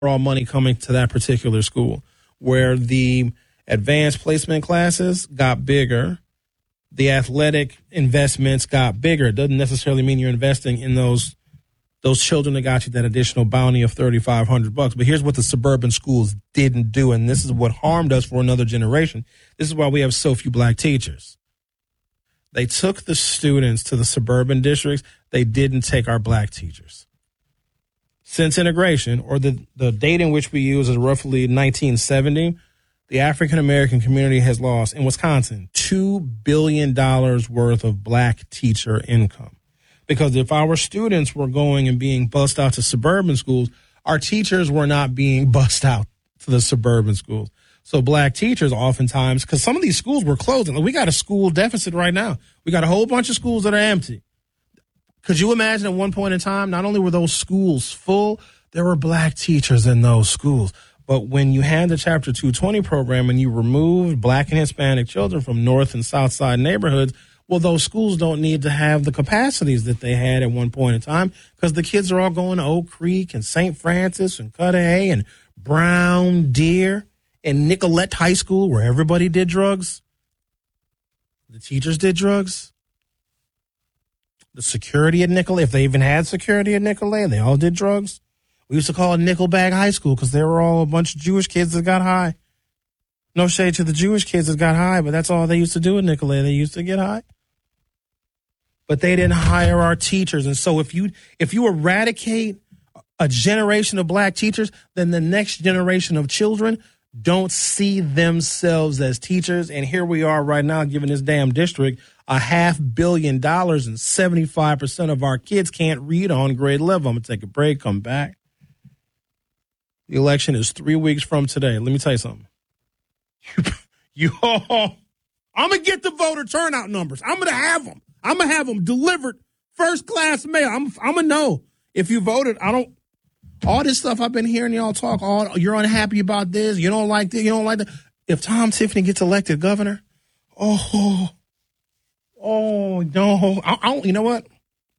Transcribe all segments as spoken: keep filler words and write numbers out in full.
overall money coming to that particular school, where the advanced placement classes got bigger, the athletic investments got bigger. It doesn't necessarily mean you're investing in those those children that got you that additional bounty of thirty-five hundred bucks. But here's what the suburban schools didn't do, and this is what harmed us for another generation. This is why we have so few black teachers. They took the students to the suburban districts. They didn't take our black teachers. Since integration, or the, the date in which we use is roughly nineteen seventy, the African-American community has lost, in Wisconsin, two billion dollars worth of black teacher income. Because if our students were going and being bussed out to suburban schools, our teachers were not being bussed out to the suburban schools. So black teachers oftentimes, because some of these schools were closing. Like, we got a school deficit right now. We got a whole bunch of schools that are empty. Could you imagine at one point in time, not only were those schools full, there were black teachers in those schools. But when you had the Chapter two twenty program and you removed black and Hispanic children from North and South Side neighborhoods, well, those schools don't need to have the capacities that they had at one point in time, because the kids are all going to Oak Creek and Saint Francis and Cudahy and Brown Deer and Nicollet High School, where everybody did drugs. The teachers did drugs. The security at Nicollet, if they even had security at Nicollet, they all did drugs. We used to call it Nickelback High School because they were all a bunch of Jewish kids that got high. No shade to the Jewish kids that got high, but that's all they used to do at Nicollet. They used to get high. But they didn't hire our teachers. And so if you if you eradicate a generation of black teachers, then the next generation of children don't see themselves as teachers. And here we are right now, given this damn district a half billion dollars, and seventy-five percent of our kids can't read on grade level. I'm going to take a break, come back. The election is three weeks from today. Let me tell you something. You, I'm going to get the voter turnout numbers. I'm going to have them. I'm going to have them delivered first class mail. I'm, I'm going to know if you voted. I don't, all this stuff I've been hearing y'all talk, all you're unhappy about this, you don't like this, you don't like that. If Tom Tiffany gets elected governor, oh, oh, no. I, I don't, you know what?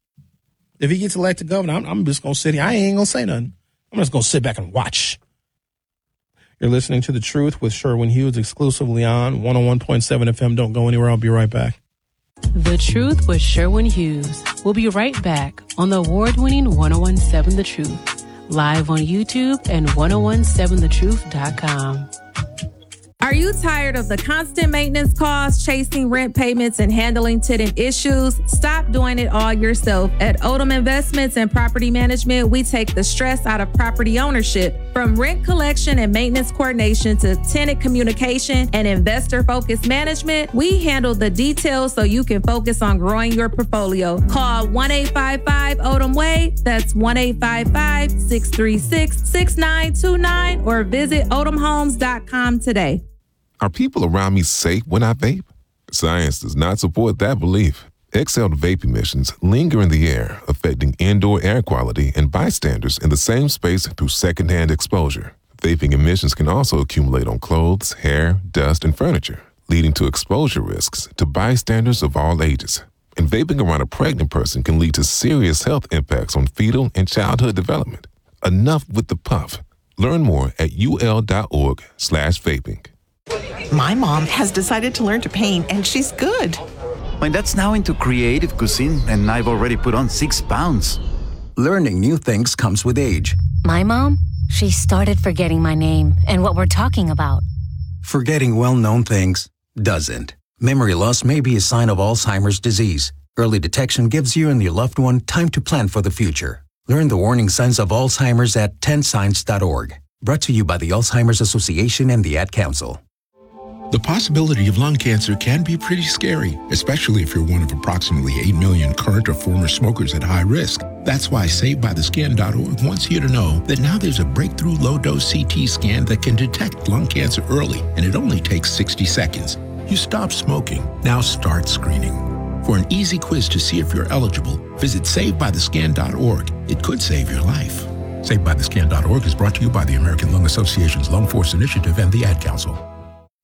If he gets elected governor, I'm, I'm just going to sit here. I ain't going to say nothing. I'm just going to sit back and watch. You're listening to The Truth with Sherwin Hughes exclusively on one oh one point seven F M. Don't go anywhere. I'll be right back. The Truth with Sherwin Hughes. We'll be right back on the award-winning one oh one point seven The Truth, live on YouTube and ten seventeen the truth dot com. Are you tired of the constant maintenance costs, chasing rent payments, and handling tenant issues? Stop doing it all yourself. At Odom Investments and Property Management, we take the stress out of property ownership. From rent collection and maintenance coordination to tenant communication and investor-focused management, we handle the details so you can focus on growing your portfolio. Call one eight five five Odom Way. That's one eight five five, six three six, six nine two nine or visit odom homes dot com today. Are people around me safe when I vape? Science does not support that belief. Exhaled vape emissions linger in the air, affecting indoor air quality and bystanders in the same space through secondhand exposure. Vaping emissions can also accumulate on clothes, hair, dust, and furniture, leading to exposure risks to bystanders of all ages. And vaping around a pregnant person can lead to serious health impacts on fetal and childhood development. Enough with the puff. Learn more at ul.org slash vaping. My mom has decided to learn to paint, and she's good. My dad's now into creative cuisine, and I've already put on six pounds. Learning new things comes with age. My mom, she started forgetting my name and what we're talking about. Forgetting well-known things doesn't. Memory loss may be a sign of Alzheimer's disease. Early detection gives you and your loved one time to plan for the future. Learn the warning signs of Alzheimer's at ten signs dot org. Brought to you by the Alzheimer's Association and the Ad Council. The possibility of lung cancer can be pretty scary, especially if you're one of approximately eight million current or former smokers at high risk. That's why Saved By The Scan dot org wants you to know that now there's a breakthrough low-dose C T scan that can detect lung cancer early, and it only takes sixty seconds. You stop smoking. Now start screening. For an easy quiz to see if you're eligible, visit Saved By The Scan dot org. It could save your life. Saved By The Scan dot org is brought to you by the American Lung Association's Lung Force Initiative and the Ad Council.